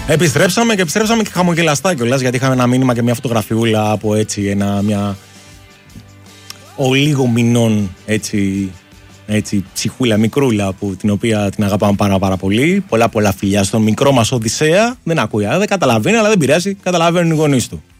Επιστρέψαμε και χαμογελαστά κιόλας, γιατί είχαμε ένα μήνυμα και μια φωτογραφιούλα από έτσι μια ολίγο μηνών έτσι ψυχούλα μικρούλα, την οποία την αγαπάμε πάρα πολύ. Πολλά φιλιά στον μικρό μας Οδυσσέα. Δεν ακούει, δεν καταλαβαίνει, αλλά δεν πειράζει, καταλαβαίνουν οι γονείς του.